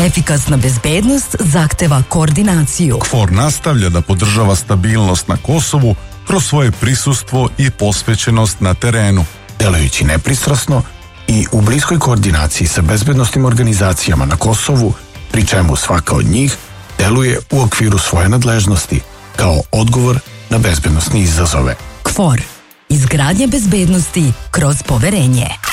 Efikasna bezbednost zahteva koordinaciju. KFOR nastavlja da podržava stabilnost na Kosovu kroz svoje prisustvo i posvećenost na terenu. Delujući nepristrasno i u bliskoj koordinaciji sa bezbednosnim organizacijama na Kosovu, pri čemu svaka od njih deluje u okviru svoje nadležnosti kao odgovor na bezbednosne izazove. KFOR. Izgradnja bezbednosti kroz poverenje.